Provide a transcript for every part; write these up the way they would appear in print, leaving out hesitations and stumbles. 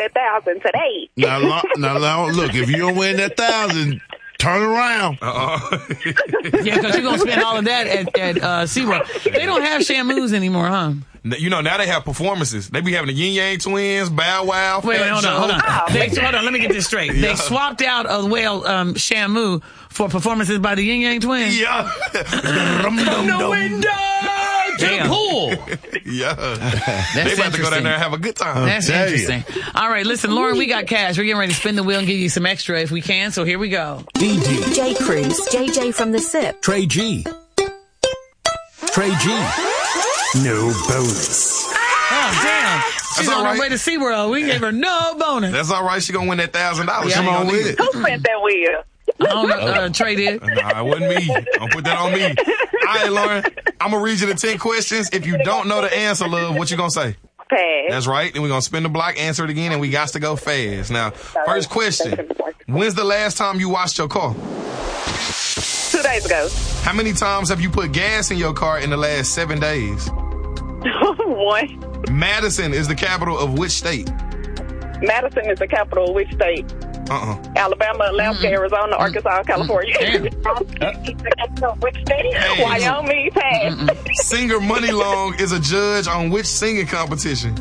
that 1,000 today. Now, look, if you don't win that 1,000, turn around. Yeah, because you're going to spend all of that at SeaWorld. They don't have Shamus anymore, huh? You know, now they have performances. They be having the Yin Yang Twins, Bow Wow. Wait, hold on. Hold on, let me get this straight. Yeah. They swapped out a whale, Shamu, for performances by the Yin Yang Twins. Yeah. From the window to the pool. Yeah. They about to go down there and have a good time. That's interesting. All right, listen, Lauren, we got cash. We're getting ready to spin the wheel and give you some extra if we can, so here we go. DD. J. Cruz. JJ from the SIP. Trey G. Trey G. No bonus. Oh, damn. She's on her way to SeaWorld. We gave her no bonus. That's all right. She gonna win that $1,000. Yeah, Come on with it. Who spent that wheel? I don't know. Trey did. Nah, it wasn't me. Don't put that on me. All right, Lauren. I'm gonna read you the 10 questions. If you don't know the answer, love, what you gonna say? Pass. That's right. Then we're gonna spin the block, answer it again, and we got to go fast. Now, first question. When's the last time you washed your car? 2 days ago. How many times have you put gas in your car in the last 7 days? 1. Madison is the capital of which state? Madison is the capital of which state? Alabama, Alaska, Arizona, Arkansas, California. Which state? Hey. Wyoming. Pass. Singer Money Long is a judge on which singing competition?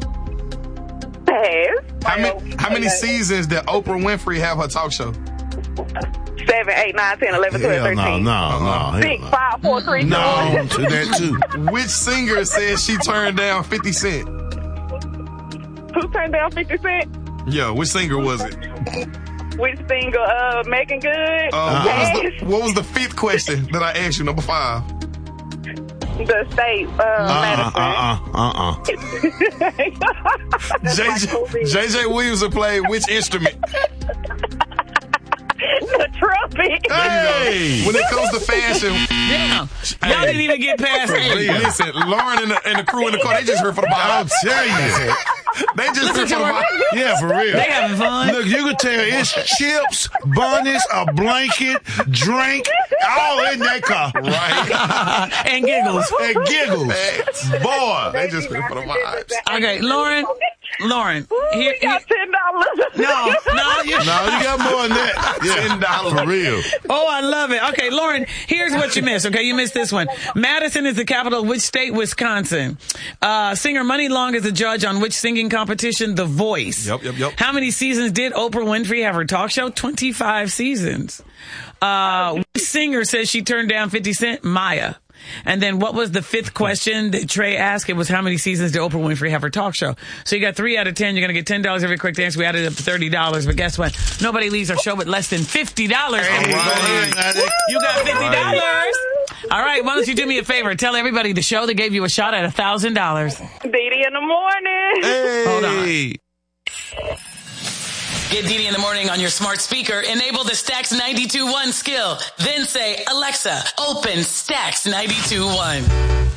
Pass. How many seasons did Oprah Winfrey have her talk show? 7, 8, 9, 10, 11, 12, 13. No. 6, 5, 4, 3, 2, No, 1. to that too. Which singer says she turned down 50 Cent? Who turned down 50 Cent? Yeah, which singer was it? Which single? Making Good? What was the 5th question that I asked you, number 5? The state, Madison. JJ Williamson played which instrument? The trumpet. Hey! When it comes to fashion, Damn. Y'all didn't even get past it. listen, Lauren and the crew in the car, they just heard for the I'll vibe. tell you. They just heard for the vibe. Yeah, for real. They having fun. Look, you can tell it's chips, bunnies, a blanket, drink, all in that car. Right. And giggles. And giggles. Boy. They just heard for the vibes. Okay, Lauren. We got $10. No, you got more than that. Yeah, $10. for real. Oh, I love it. Okay, Lauren, here's what you missed. Okay, you missed this one. Madison is the capital of which state? Wisconsin. Singer Money Long is a judge on which singing competition? The Voice. Yep. How many seasons did Oprah Winfrey have her talk show? 25 seasons. Which singer says she turned down 50 Cent? Maya. And then what was the 5th question that Trey asked? It was how many seasons did Oprah Winfrey have her talk show? So you got 3 out of 10. You're going to get $10 every quick answer. We added up to $30. But guess what? Nobody leaves our show with less than $50. Right. You got $50. All right. Why don't you do me a favor? Tell everybody the show that gave you a shot at $1,000. Dee in the morning. Hey. Hold on. Get DD in the morning on your smart speaker. Enable the Stax 92.1 skill. Then say, Alexa, open Stax 92.1.